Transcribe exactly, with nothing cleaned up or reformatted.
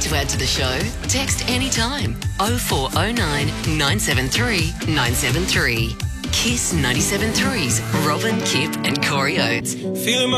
to add to the show? Text anytime. oh four oh nine, nine seven three, nine seven three. Kiss ninety-seven three's Robin, Kip and Corey Oates. Feeling